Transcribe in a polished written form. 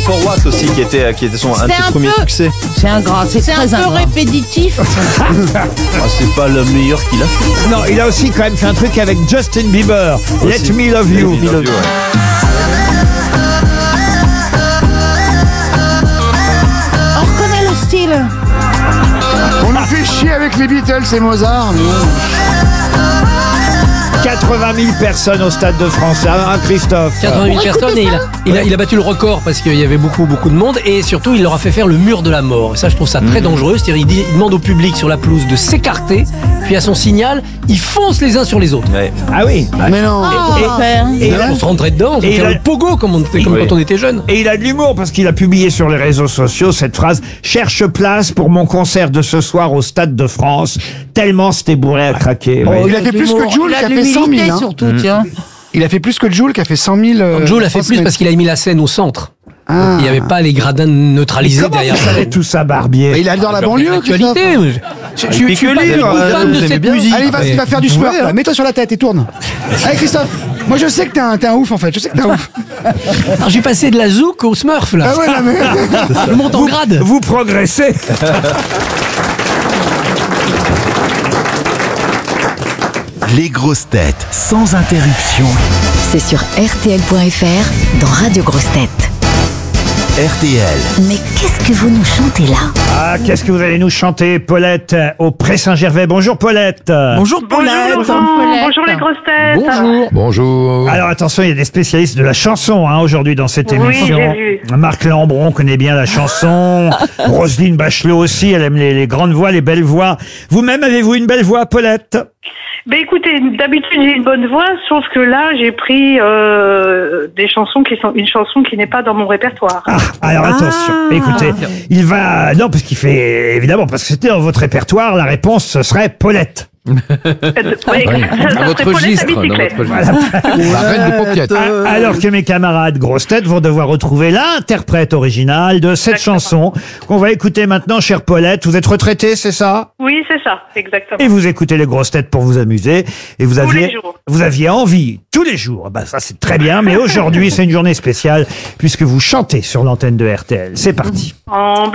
For What aussi, qui était un de ses premiers succès. C'est ingrat, c'est très un peu ingrat. répétitif. C'est pas le meilleur qu'il a fait. Non, il a aussi quand même fait un truc avec Justin Bieber. Aussi. Let Me Love You. Let Me Love You, ouais. On reconnaît le style. On nous fait chier avec les Beatles et Mozart. 80 000 personnes au Stade de France, hein, Christophe? 80 000 personnes et il a battu le record parce qu'il y avait beaucoup de monde et surtout il leur a fait faire le mur de la mort. Et ça je trouve ça très dangereux, c'est-à-dire il demande au public sur la pelouse de s'écarter, puis à son signal, ils foncent les uns sur les autres. Ouais. Ah oui. Mais non. Et On se rentrait dedans, on Et fait il a- le pogo comme quand on était jeune. Et il a de l'humour parce qu'il a publié sur les réseaux sociaux cette phrase « Cherche place pour mon concert de ce soir au Stade de France ». Tellement c'était bourré à craquer. Oh, Oui. il a fait plus que Jul Il a qui a de fait 100 000. l'humilité hein. surtout, tiens. Il a fait plus que Jul qui a fait 100 000. Joe l'a fait plus parce qu'il a mis la scène au centre. Ah. Il n'y avait pas les gradins neutralisés Comment derrière. vous savez tout ça, Barbier? Mais il adore la banlieue. Christophe. L'actualité. Je suis pas Pique-le, beaucoup fan de vous aimez cette bien. musique. Allez, vas-y, mais- va faire du smurf. là. Mets-toi sur la tête et tourne. Allez, Christophe. Moi, je sais que t'es un ouf en fait. Je sais que t'es un ouf. Alors, j'ai passé de la zouk au smurf là. Ah ouais, non, mais. Je monte en grade. Vous progressez. Les grosses têtes sans interruption. C'est sur RTL.fr dans Radio Grosses Têtes. RTL. Mais qu'est-ce que vous nous chantez là? Ah, qu'est-ce que vous allez nous chanter, Paulette, au Pré-Saint-Gervais? Bonjour, Paulette. Bonjour Bonjour Laurent, bonjour les grosses têtes. Bonjour. Bonjour. Alors attention, il y a des spécialistes de la chanson aujourd'hui dans cette Oui, émission. j'ai vu. Marc Lambron connaît bien la chanson. Roselyne Bachelot aussi, elle aime les grandes voix, les belles voix. Vous-même, avez-vous une belle voix, Paulette? Ben écoutez, d'habitude j'ai une bonne voix, sauf que là j'ai pris des chansons qui sont une chanson qui n'est pas dans mon répertoire. Ah, alors attention, écoutez, il va... Non, parce qu'il fait... Évidemment, parce que c'était dans votre répertoire, la réponse, ce serait Paulette. Oui, ça serait Paulette à bicyclette. La reine des paupiètes. Alors que mes camarades grosses têtes vont devoir retrouver l'interprète original de cette Exactement. chanson qu'on va écouter maintenant, chère Paulette. Vous êtes retraitée, c'est ça? Oui, c'est ça, exactement. Et vous écoutez les grosses têtes pour vous amuser. Et vous Tous aviez, les jours. vous aviez envie tous les jours. Bah, ça, c'est très bien. Mais aujourd'hui, c'est une journée spéciale puisque vous chantez sur l'antenne de RTL. C'est parti. En